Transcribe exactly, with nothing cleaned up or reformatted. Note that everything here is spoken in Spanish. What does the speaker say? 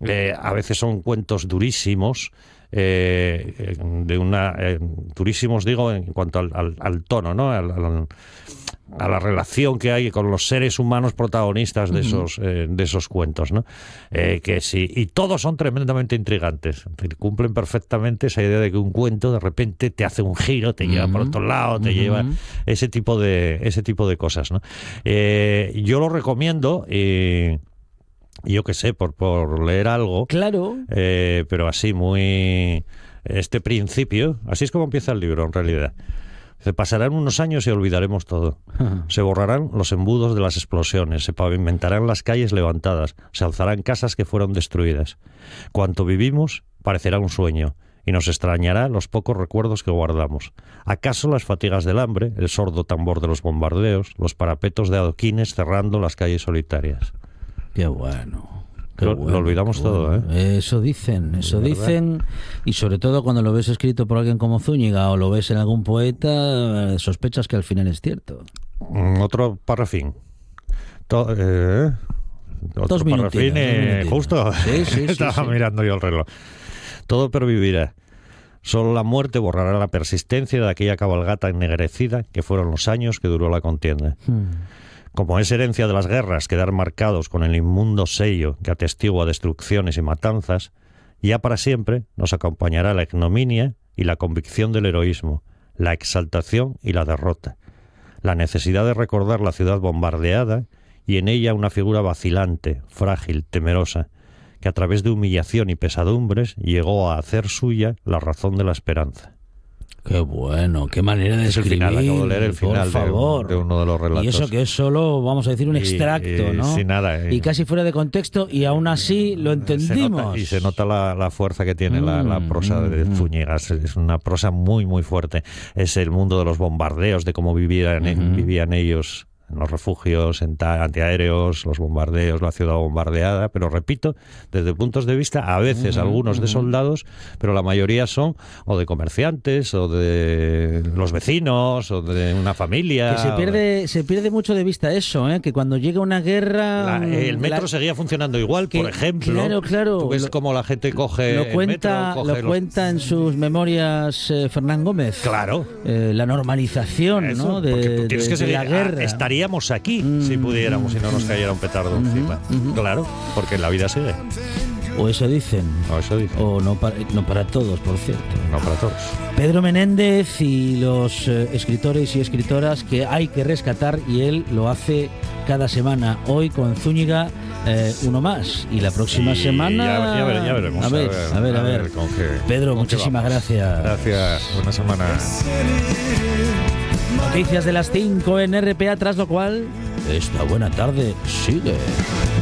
Eh, a veces son cuentos durísimos, eh, de una eh, durísimos digo en cuanto al, al, al tono, ¿no? Al, al, a la relación que hay con los seres humanos protagonistas de esos eh, de esos cuentos, ¿no? Eh, que sí, y todos son tremendamente intrigantes, cumplen perfectamente esa idea de que un cuento de repente te hace un giro, te lleva uh-huh. por otro lado, te uh-huh. lleva ese tipo de ese tipo de cosas, ¿no? Eh, yo lo recomiendo y yo qué sé, por, por leer algo. Claro. Eh, pero así, muy... Este principio, así es como empieza el libro, en realidad. Se pasarán unos años y olvidaremos todo. Se borrarán los embudos de las explosiones, se pavimentarán las calles levantadas, se alzarán casas que fueron destruidas. Cuanto vivimos parecerá un sueño, y nos extrañará los pocos recuerdos que guardamos. ¿Acaso las fatigas del hambre, el sordo tambor de los bombardeos, los parapetos de adoquines cerrando las calles solitarias? Qué bueno. Qué lo, bueno, lo olvidamos todo, bueno. ¿eh? Eso dicen, eso dicen, y sobre todo cuando lo ves escrito por alguien como Zúñiga o lo ves en algún poeta, sospechas que al final es cierto. Otro parrafín. To, eh, otro dos parrafín, eh, justo. Sí, sí, Estaba sí, sí. mirando yo el reloj. Todo pervivirá. Solo la muerte borrará la persistencia de aquella cabalgata ennegrecida que fueron los años que duró la contienda. Hmm. Como es herencia de las guerras quedar marcados con el inmundo sello que atestigua destrucciones y matanzas, ya para siempre nos acompañará la ignominia y la convicción del heroísmo, la exaltación y la derrota, la necesidad de recordar la ciudad bombardeada y en ella una figura vacilante, frágil, temerosa, que a través de humillación y pesadumbres llegó a hacer suya la razón de la esperanza. Qué bueno, qué manera de es escribir. El final, acabo de leer el final por favor. De, de uno de los relatos. Y eso que es solo, vamos a decir, un y, extracto, y, ¿no? Sin nada. Y, y casi fuera de contexto, y aún así lo entendimos. Se nota, y se nota la, la fuerza que tiene mm, la, la prosa mm, de Zúñiga. Es una prosa muy, muy fuerte. Es el mundo de los bombardeos, de cómo vivían, mm-hmm. vivían ellos en los refugios antiaéreos, los bombardeos, la ciudad bombardeada, pero repito, desde puntos de vista, a veces uh-huh, algunos uh-huh. de soldados, pero la mayoría son o de comerciantes, o de los vecinos, o de una familia. Que se pierde, de... se pierde mucho de vista eso, ¿eh? Que cuando llega una guerra... La, el metro la... seguía funcionando igual, que, por ejemplo. Claro, claro. Tú ves lo, cómo la gente coge lo cuenta, el metro, coge Lo cuenta los... en sus memorias eh, Fernán Gómez. Claro. Eh, la normalización, eso, ¿no? de, de, de, que de seguir, la guerra. Ah, estaríamos aquí mm, si pudiéramos y no nos cayera un petardo mm, encima. Mm, claro, porque la vida sigue. O eso dicen. O eso dicen. O no para, no para todos, por cierto. No para todos. Pedro Menéndez y los eh, escritores y escritoras que hay que rescatar, y él lo hace cada semana. Hoy con Zúñiga, eh, uno más. Y la próxima sí, semana... Ya, ya, ver, ya veremos. A ver, a ver. A ver, a ver. Con qué, Pedro, con muchísimas gracias. Gracias. Buena semana. Noticias de las cinco en R P A, tras lo cual, esta buena tarde sigue.